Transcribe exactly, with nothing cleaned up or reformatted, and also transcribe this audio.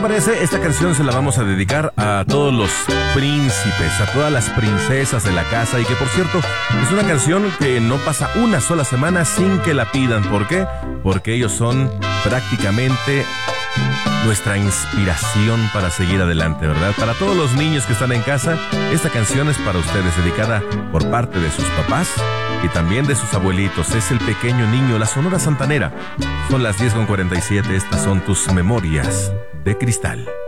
parece? Esta canción se la vamos a dedicar a todos los príncipes, a todas las princesas de la casa. Y que, por cierto, es una canción que no pasa una sola semana sin que la pidan. ¿Por qué? Porque ellos son prácticamente nuestra inspiración para seguir adelante, ¿verdad? Para todos los niños que están en casa, esta canción es para ustedes, dedicada por parte de sus papás y también de sus abuelitos. Es el pequeño niño, la Sonora Santanera. Son las diez con cuarenta y siete, estas son tus memorias de cristal.